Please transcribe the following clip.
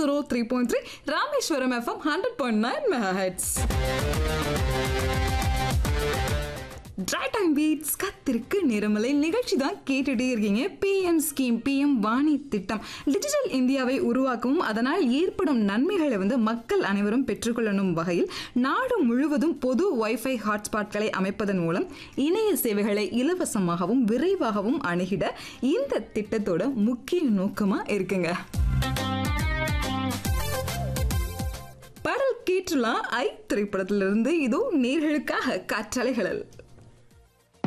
103.3 Rameswaram FM 100.9 MHz. Dry Time Beats கத்திருக்கு நிறமலை நிகழ்ச்சி தான் கேட்டுட்டே இருக்கீங்க. PM ஸ்கீம், PM வாணி திட்டம் டிஜிட்டல் இந்தியாவை உருவாக்கவும் அதனால் ஏற்படும் நன்மைகளை மக்கள் அனைவரும் பெற்றுக்கொள்ளணும் வகையில் நாடு முழுவதும் பொது வைஃபை ஹாட்ஸ்பாட்களை அமைப்பதன் மூலம் இணைய சேவைகளை இலவசமாகவும் விரைவாகவும் அணுகிட இந்த திட்டத்தோட முக்கிய நோக்கமா இருக்குங்க. பாடல் கேட்டுலாம் ஐ திரைப்படத்திலிருந்து இதோ நேர்களுக்காக காற்றலைகளில்